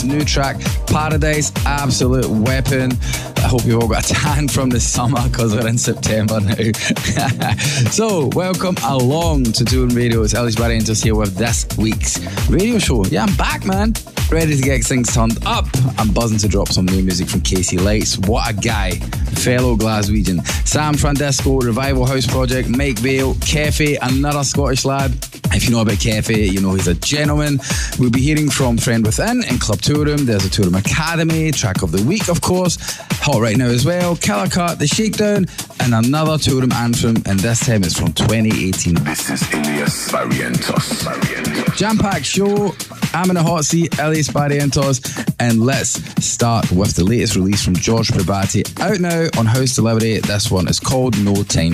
new track, Paradise, absolute weapon. I hope you've all got a tan from the summer because we're in September now. So, welcome along to Toolroom Radio. It's Ellis Barrientos here with this week's radio show. Yeah, I'm back, man. Ready to get things turned up. I'm buzzing to drop some new music from Casey Lights. What a guy. Fellow Glaswegian. Sam Frandisco, Revival House Project, Mike Vale, Kefi, another Scottish lad. If you know about Kefi, you know he's a gentleman. We'll be hearing from Friend Within in Club Toolroom. There's a Toolroom Academy, track of the week, of course. Hot right now as well. Killer Cut, The Shakedown, and another Toolroom anthem, and this time it's from 2018. This is Elias Barrientos. Jam-packed show. I'm in a hot seat, Elias Barrientos, and let's start with the latest release from George Prabati, out now on House Delivery. This one is called No Time